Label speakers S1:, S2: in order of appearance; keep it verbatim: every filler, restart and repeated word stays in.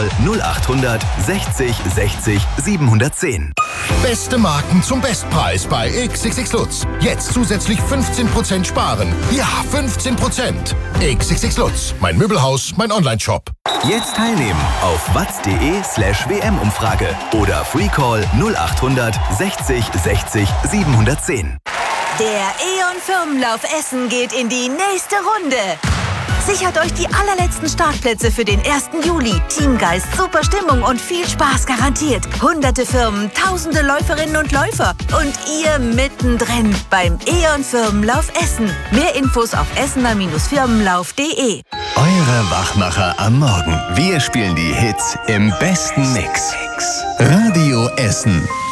S1: Call null acht hundert sechzig sechzig siebenhundertzehn.
S2: Beste Marken zum Bestpreis bei X X X Lutz. Jetzt zusätzlich fünfzehn Prozent sparen. Ja, fünfzehn Prozent. X X X Lutz, mein Möbelhaus, mein Onlineshop.
S1: Jetzt teilnehmen auf watz.de slash W M-Umfrage oder Freecall null acht hundert sechzig sechzig siebenhundertzehn.
S3: Der E.ON Firmenlauf Essen geht in die nächste Runde. Sichert euch die allerletzten Startplätze für den ersten Juli. Teamgeist, super Stimmung und viel Spaß garantiert. Hunderte Firmen, tausende Läuferinnen und Läufer. Und ihr mittendrin beim E.ON Firmenlauf Essen. Mehr Infos auf essener Firmenlauf punkt de.
S4: Eure Wachmacher am Morgen. Wir spielen die Hits im besten Mix. Radio Essen.